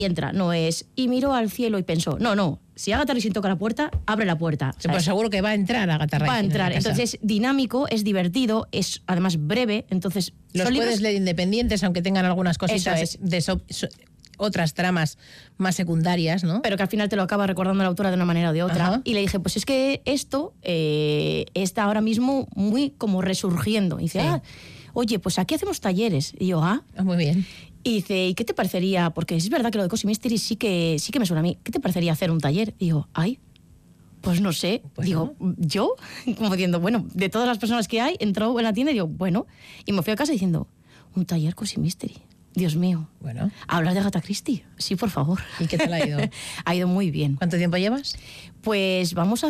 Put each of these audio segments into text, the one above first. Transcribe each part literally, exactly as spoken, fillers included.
y entra, no es, y miró al cielo y pensó, no, no, si Agatha Christie toca la puerta, abre la puerta. Sí, pues seguro que va a entrar Agatha Christie. Va a entrar, entonces dinámico, es divertido, es además breve, entonces... Los son puedes libros... leer independientes, aunque tengan algunas cositas es. de so, so, otras tramas más secundarias, ¿no? Pero que al final te lo acaba recordando la autora de una manera o de otra. Ajá. Y le dije, pues es que esto eh, está ahora mismo muy como resurgiendo. Y dice, sí. ah, oye, pues aquí hacemos talleres. Y yo, ah... ah muy bien. Y dice, ¿y qué te parecería? Porque es verdad que lo de Cozy Mystery sí que, sí que me suena a mí. ¿Qué te parecería hacer un taller? Y yo, ay, pues no sé. Pues digo, no. ¿yo? Como diciendo, bueno, de todas las personas que hay, entró en la tienda y digo, bueno. Y me fui a casa diciendo, un taller Cozy Mystery. Dios mío. Bueno. ¿Hablas de Agatha Christie? Sí, por favor. ¿Y qué tal ha ido? Ha ido muy bien. ¿Cuánto tiempo llevas? Pues vamos a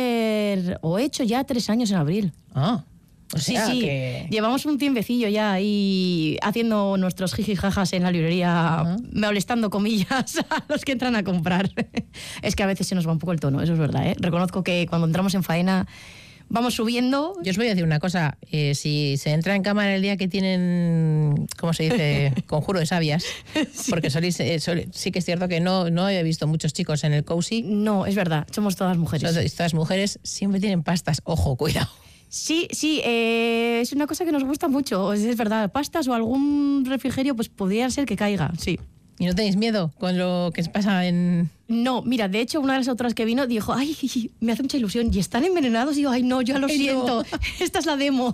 hacer, o he hecho ya tres años en abril. Ah. O sea, sí, sí, que... llevamos un tiempecillo ya ahí haciendo nuestros jijijajas en la librería, uh-huh. molestando comillas a los que entran a comprar. Es que a veces se nos va un poco el tono, eso es verdad, ¿eh? Reconozco que cuando entramos en faena vamos subiendo. Yo os voy a decir una cosa, eh, si se entra en cámara el día que tienen, ¿cómo se dice? Conjuro de sabias, sí. Porque solís, eh, sol, sí que es cierto que no, no he visto muchos chicos en el Cozy. No, es verdad, somos todas mujeres. Son, todas mujeres siempre tienen pastas, ojo, cuidado. Sí, sí, eh, es una cosa que nos gusta mucho, es verdad, pastas o algún refrigerio, pues podría ser que caiga, sí. ¿Y no tenéis miedo con lo que pasa en...? No, mira, de hecho, una de las autoras que vino dijo, ay, me hace mucha ilusión, ¿y están envenenados? Y digo, ay, no, yo lo ay, siento, no. Esta es la demo.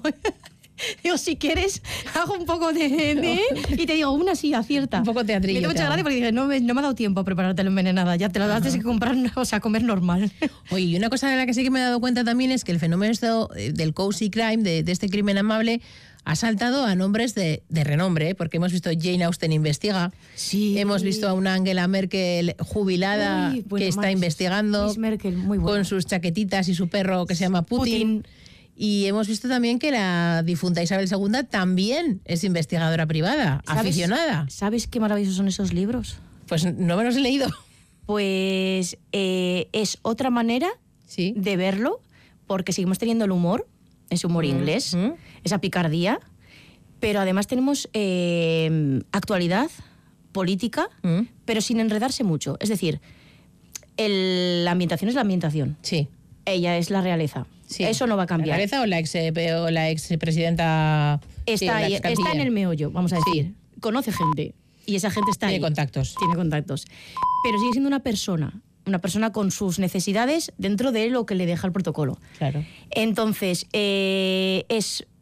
Digo, si quieres, hago un poco de... de y te digo, una sí, acierta. Un poco teatrillo. Me dio mucha gracia porque dije, no me, no me ha dado tiempo a prepararte la envenenada, ya te la das de que comprar, o sea, comer normal. Oye, y una cosa de la que sí que me he dado cuenta también es que el fenómeno esto, del cozy crime, de, de este crimen amable, ha saltado a nombres de, de renombre, ¿eh? Porque hemos visto Jane Austen investiga, sí. Hemos visto a una Angela Merkel jubilada Uy, bueno, que está Max, investigando Miss Merkel, muy buena. Con sus chaquetitas y su perro que se llama Putin. Putin. Y hemos visto también que la difunta Isabel segunda también es investigadora privada, ¿Sabes, aficionada. ¿Sabes qué maravillosos son esos libros? Pues no me los he leído. Pues eh, es otra manera sí. de verlo, porque seguimos teniendo el humor, ese humor mm. inglés, mm. esa picardía, pero además tenemos eh, actualidad, política, mm. pero sin enredarse mucho. Es decir, el, la ambientación es la ambientación. Sí. Ella es la realeza. Sí. Eso no va a cambiar. ¿La realeza o la ex, o la expresidenta? Está, sí, ahí, está en el meollo, vamos a decir. Sí. Conoce gente y esa gente está tiene ahí. Tiene contactos. Tiene contactos. Pero sigue siendo una persona, una persona con sus necesidades dentro de lo que le deja el protocolo. Claro. Entonces, eh, es